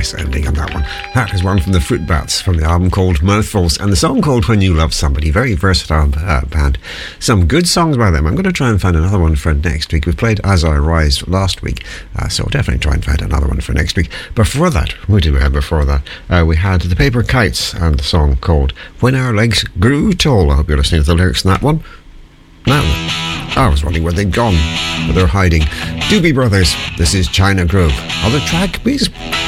nice ending on that one. That is one from the Fruit Bats from the album called Mouthfuls, and the song called When You Love Somebody. Very versatile band. Some good songs by them. I'm going to try and find another one for next week. We played As I Rise last week, so definitely try and find another one for next week. Before that, what did we have before that? We had the Paper Kites and the song called When Our Legs Grew Tall. I hope you're listening to the lyrics in that one. Now, I was wondering where they'd gone, but they're hiding. Doobie Brothers, this is China Grove. Other track, please.